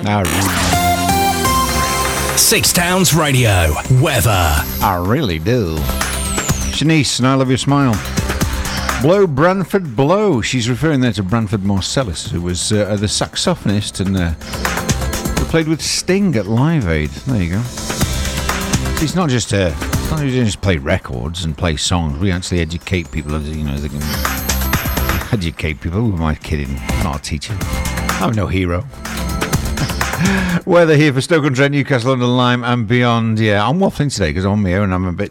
Six Towns Radio weather. I really do. Shanice, and I love your smile. Blow Branford Blow. She's referring there to Branford Marsalis, who was the saxophonist and who played with Sting at Live Aid. There you go. It's not just play records and play songs. We actually educate people. You know, they can educate people. Who am I kidding? I'm not a teacher. I'm no hero. Weather here for Stoke-on-Trent, Newcastle, London, Lyme, and beyond. Yeah, I'm waffling today because I'm on my own. I'm a bit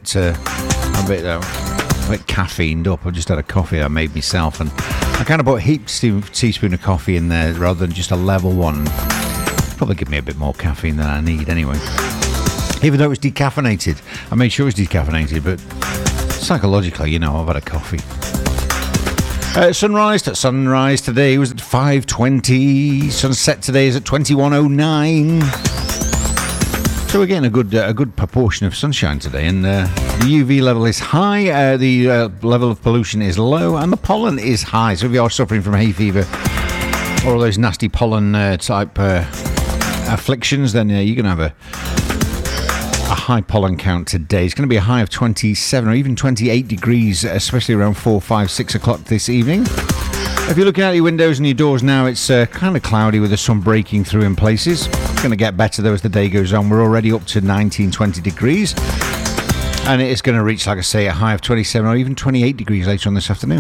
caffeined up. I just had a coffee I made myself, and I kind of put a teaspoon of coffee in there rather than just a level one. Probably give me a bit more caffeine than I need anyway. Even though it was decaffeinated, I made sure it was decaffeinated, but psychologically, you know, I've had a coffee. Sunrise today was at 5:20. Sunset today is at 21:09. So we're getting a good proportion of sunshine today, and the UV level is high, the level of pollution is low, and the pollen is high. So if you are suffering from hay fever or all those nasty pollen type afflictions, then you're going to have a high pollen count today. It's going to be a high of 27 or even 28 degrees, especially around 4, 5, 6 o'clock this evening. If you're looking out your windows and your doors now, it's kind of cloudy with the sun breaking through in places. It's going to get better though as the day goes on. We're already up to 19, 20 degrees. And it is going to reach, like I say, a high of 27 or even 28 degrees later on this afternoon.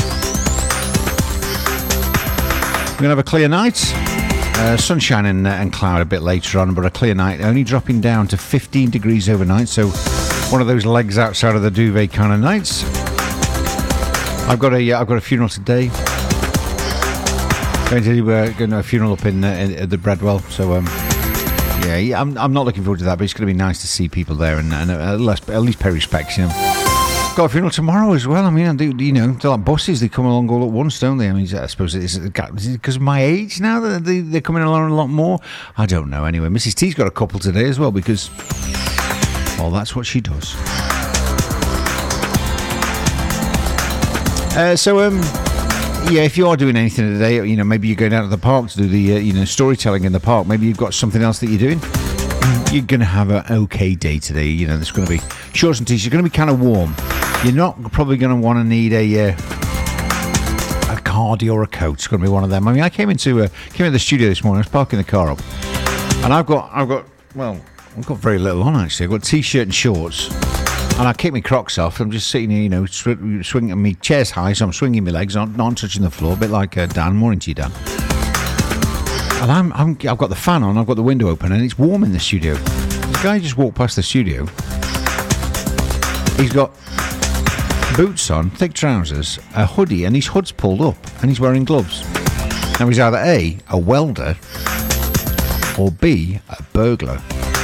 We're going to have a clear night. Sunshine and cloud a bit later on, but a clear night, only dropping down to 15 degrees overnight, so one of those legs outside of the duvet kind of nights. I've got a funeral today. Going to a funeral up in the Bradwell, so I'm not looking forward to that, but it's going to be nice to see people there and at least pay respects, you know. Got a funeral tomorrow as well. I mean, they're like buses. They come along all at once, don't they? I mean, I suppose is it because of my age now that they're coming along a lot more? I don't know. Anyway, Mrs. T's got a couple today as well because, well, that's what she does. If you are doing anything today, you know, maybe you're going out to the park to do the, storytelling in the park. Maybe you've got something else that you're doing. You're going to have an okay day today. You know, there's going to be shorts and t-shirts. It's going to be kind of warm. You're not probably going to want to need a cardi or a coat. It's going to be one of them. I mean, I came into the studio this morning. I was parking the car up, and I've got very little on actually. I've got t-shirt and shorts, and I kick my Crocs off. I'm just sitting here, you know, swinging. My chair's high, so I'm swinging my legs, not touching the floor. A bit like Dan. Morning to you, Dan. And I've got the fan on. I've got the window open, and it's warm in the studio. The guy just walked past the studio. He's got boots on, thick trousers, a hoodie, and his hood's pulled up, and he's wearing gloves. Now he's either A, a welder, or B, a burglar.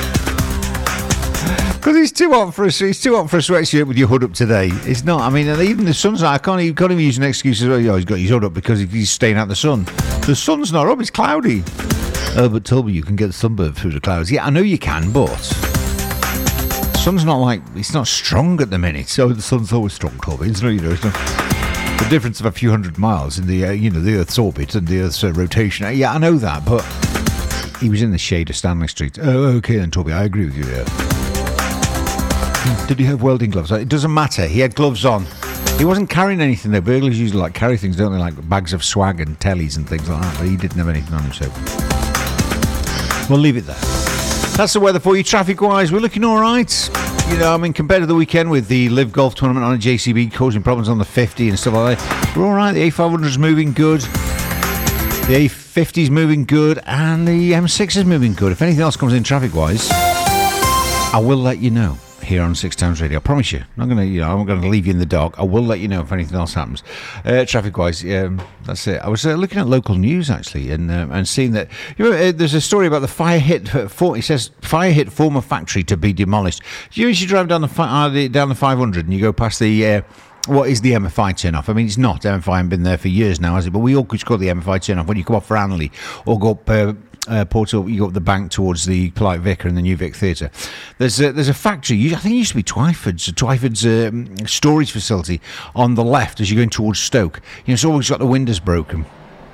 Because he's too hot for a sweatshirt with your hood up today. It's not. I mean, even the sun's out. I can't even use an excuse as well. Oh, he's got his hood up because he's staying out the sun. The sun's not up. It's cloudy. Oh, but Toby, you can get sunburn through the clouds. Yeah, I know you can, but sun's not it's not strong at the minute. So the sun's always strong, Toby. It's not, it's not the difference of a few hundred miles in the the Earth's orbit and the Earth's rotation. Yeah, I know that, but he was in the shade of Stanley Street. Oh, okay then, Toby. I agree with you there. Did he have welding gloves? It doesn't matter. He had gloves on. He wasn't carrying anything though. Burglars usually carry things, don't they? Like bags of swag and tellies and things like that. But he didn't have anything on him, so we'll leave it there. That's the weather for you. Traffic-wise, we're looking all right. You know, I mean, compared to the weekend with the Live Golf Tournament on a JCB causing problems on the 50 and stuff like that, we're all right. The A500 is moving good. The A50 is moving good. And the M6 is moving good. If anything else comes in traffic-wise, I will let you know. Here on Six Towns Radio, I promise you. I'm not going to leave you in the dark. I will let you know if anything else happens. Traffic-wise, that's it. I was looking at local news actually, and seeing that there's a story about the fire hit. It says fire hit former factory to be demolished. You drive down the 500 and you go past the. What is the MFI turn-off? I mean, it's not. MFI hasn't been there for years now, has it? But we always call the MFI turn-off when you come off for Anley or go up. Portal, you go up the bank towards the Polite Vicar and the New Vic Theatre. There's a factory. I think it used to be Twyford's storage facility on the left as you're going towards Stoke. It's always got the windows broken.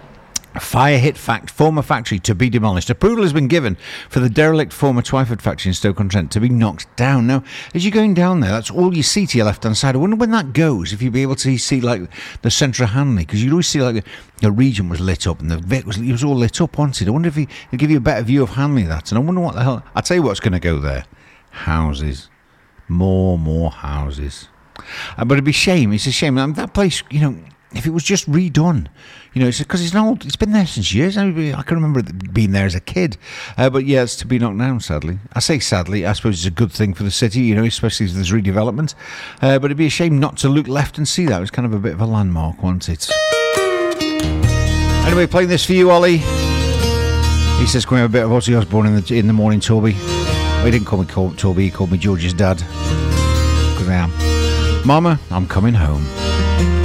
Fire hit former factory to be demolished. Approval has been given for the derelict former Twyford factory in Stoke-on-Trent to be knocked down. Now, as you're going down there, that's all you see to your left-hand side. I wonder when that goes, if you'll be able to see like the centre of Hanley, because you'd always see like the region was lit up and the Vic was all lit up, wasn't it? I wonder if he'll give you a better view of Hanley, that. And I wonder what the hell... I'll tell you what's going to go there. Houses. More houses. But it'd be shame. It's a shame. That place, if it was just redone, it's because it's been there since years. I can remember it being there as a kid. But yeah, it's to be knocked down, sadly. I say sadly, I suppose it's a good thing for the city, especially if there's redevelopment. But it'd be a shame not to look left and see that. It was kind of a bit of a landmark, wasn't it? Anyway, playing this for you, Ollie. He says, can we have a bit of Ozzy Osbourne in the morning, Toby? Well, he didn't call me Toby, he called me George's dad. Because I am. Mama, I'm coming home.